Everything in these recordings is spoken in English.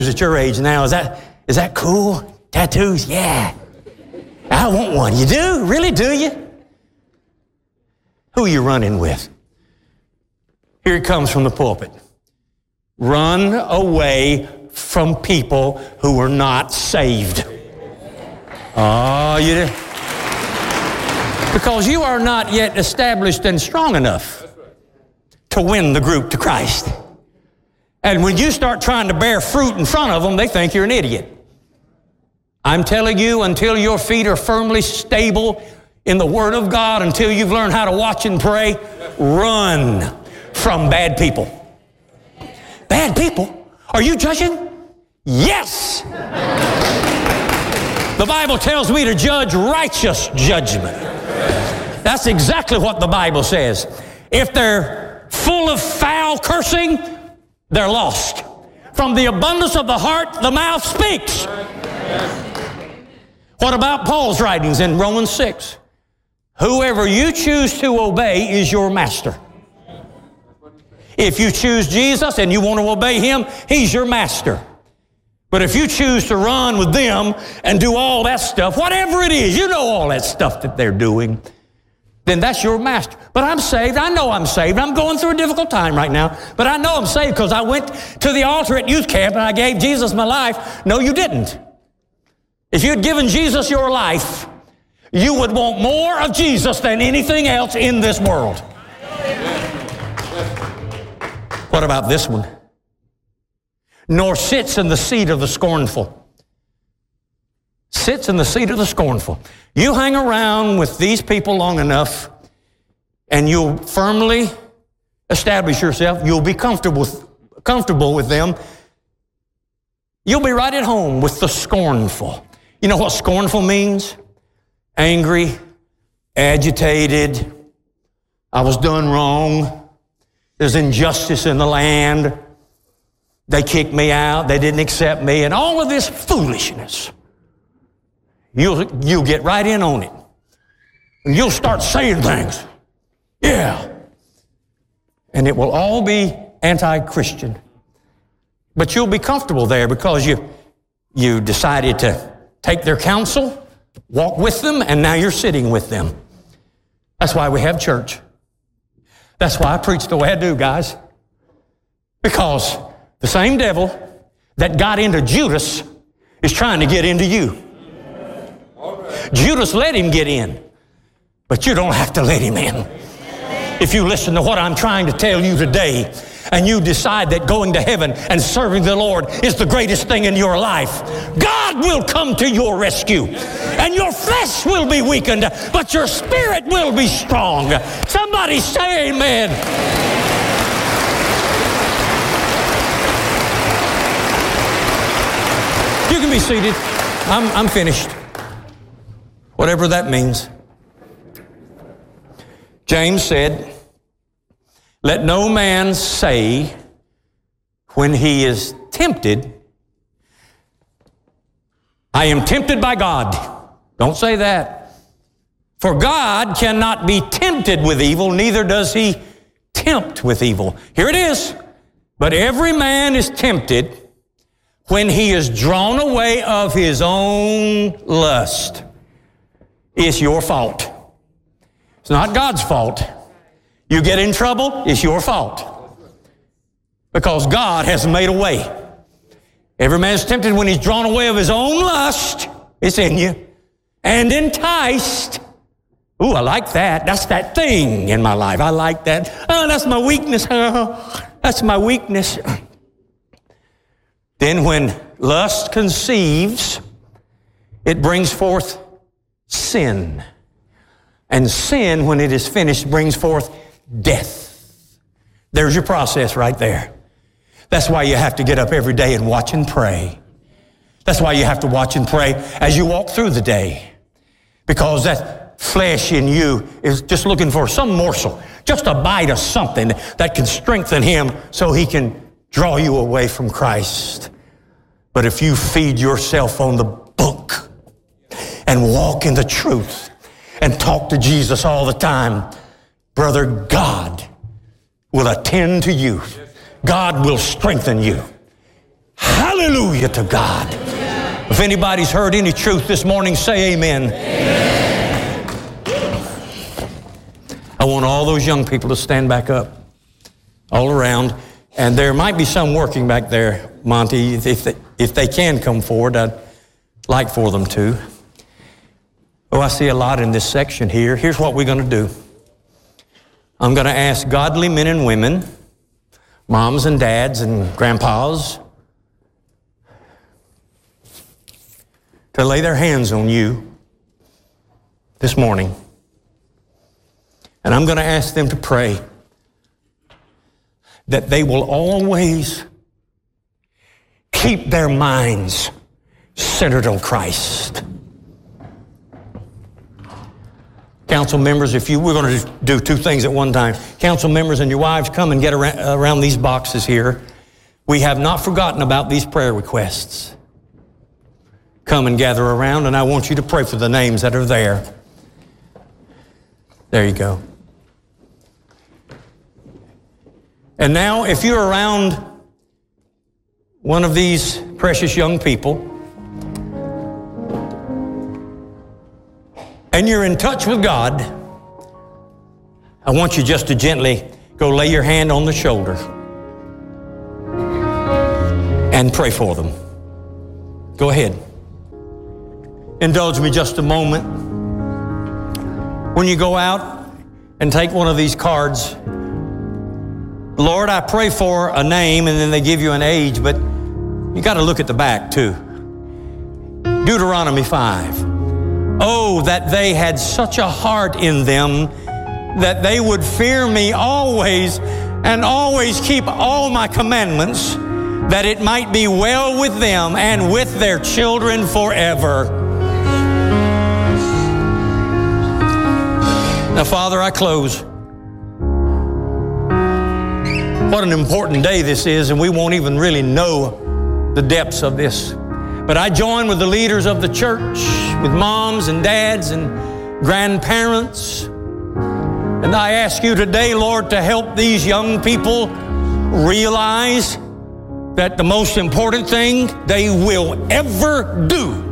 at your age now. Is that cool? Tattoos? Yeah. I want one. You do? Really, do you? Who are you running with? Here it comes from the pulpit. Run away from people who are not saved. Oh, you did? Because you are not yet established and strong enough to win the group to Christ. And when you start trying to bear fruit in front of them, they think you're an idiot. I'm telling you, until your feet are firmly stable in the Word of God, until you've learned how to watch and pray, run from bad people. Bad people? Are you judging? Yes! The Bible tells me to judge righteous judgment. That's exactly what the Bible says. If they're full of foul cursing, they're lost. From the abundance of the heart, the mouth speaks. What about Paul's writings in Romans 6? Whoever you choose to obey is your master. If you choose Jesus and you want to obey Him, He's your master. But if you choose to run with them and do all that stuff, whatever it is, you know all that stuff that they're doing, then that's your master. But I'm saved. I know I'm saved. I'm going through a difficult time right now, but I know I'm saved because I went to the altar at youth camp and I gave Jesus my life. No, you didn't. If you'd given Jesus your life, you would want more of Jesus than anything else in this world. What about this one? Nor sits in the seat of the scornful. Sits in the seat of the scornful. You hang around with these people long enough and you'll firmly establish yourself. You'll be comfortable with them. You'll be right at home with the scornful. You know what scornful means? Angry, agitated. I was done wrong. There's injustice in the land. They kicked me out. They didn't accept me. And all of this foolishness. You'll get right in on it. And you'll start saying things. Yeah. And it will all be anti-Christian. But you'll be comfortable there because you decided to take their counsel, walk with them, and now you're sitting with them. That's why we have church. That's why I preach the way I do, guys. Because the same devil that got into Judas is trying to get into you. Judas let him get in, but you don't have to let him in. If you listen to what I'm trying to tell you today, and you decide that going to heaven and serving the Lord is the greatest thing in your life, God will come to your rescue. And your flesh will be weakened, but your spirit will be strong. Somebody say amen. You can be seated. I'm finished. Whatever that means. James said, let no man say when he is tempted, I am tempted by God. Don't say that. For God cannot be tempted with evil, neither does He tempt with evil. Here it is. But every man is tempted when he is drawn away of his own lust. It's your fault. It's not God's fault. You get in trouble, it's your fault. Because God has made a way. Every man is tempted when he's drawn away of his own lust. It's in you. And enticed. Ooh, I like that. That's that thing in my life. I like that. Oh, that's my weakness. Oh, that's my weakness. Then when lust conceives, it brings forth sin. And sin, when it is finished, brings forth death. There's your process right there. That's why you have to get up every day and watch and pray. That's why you have to watch and pray as you walk through the day. Because that flesh in you is just looking for some morsel, just a bite of something that can strengthen him so he can draw you away from Christ. But if you feed yourself on the book and walk in the truth and talk to Jesus all the time, brother, God will attend to you. God will strengthen you. Hallelujah to God. If anybody's heard any truth this morning, say amen. Amen. I want all those young people to stand back up all around. And there might be some working back there, Monty. If they can come forward, I'd like for them to. Oh, I see a lot in this section here. Here's what we're going to do. I'm going to ask godly men and women, moms and dads and grandpas, to lay their hands on you this morning. And I'm going to ask them to pray that they will always keep their minds centered on Christ. Council members, we're going to do two things at one time. Council members and your wives, come and get around these boxes here. We have not forgotten about these prayer requests. Come and gather around, and I want you to pray for the names that are there. There you go. And now, if you're around one of these precious young people, and you're in touch with God, I want you just to gently go lay your hand on the shoulder and pray for them. Go ahead. Indulge me just a moment. When you go out and take one of these cards, Lord, I pray for a name, and then they give you an age, but you got to look at the back too. Deuteronomy 5. Oh, that they had such a heart in them that they would fear me always and always keep all my commandments, that it might be well with them and with their children forever. Now, Father, I close. What an important day this is, and we won't even really know the depths of this. But I join with the leaders of the church, with moms and dads and grandparents. And I ask you today, Lord, to help these young people realize that the most important thing they will ever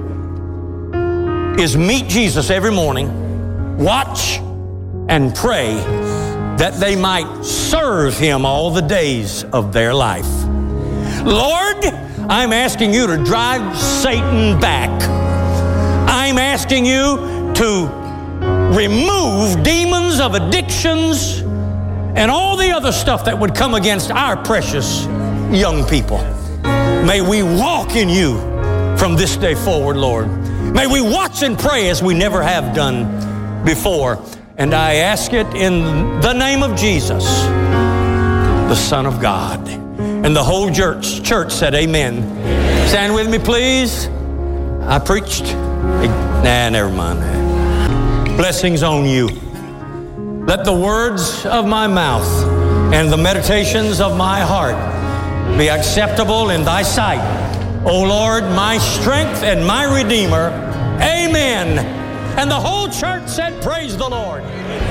do is meet Jesus every morning, watch and pray that they might serve Him all the days of their life. Lord, I'm asking you to drive Satan back. I'm asking you to remove demons of addictions and all the other stuff that would come against our precious young people. May we walk in you from this day forward, Lord. May we watch and pray as we never have done before. And I ask it in the name of Jesus, the Son of God. And the whole church said amen. Stand with me, please. I preached. Never mind. Blessings on you. Let the words of my mouth and the meditations of my heart be acceptable in thy sight, O Lord, my strength and my Redeemer. Amen. And the whole church said, praise the Lord.